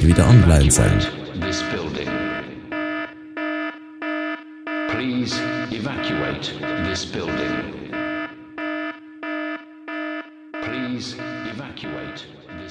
wieder online sein. This building. Please evacuate this building. Please evacuate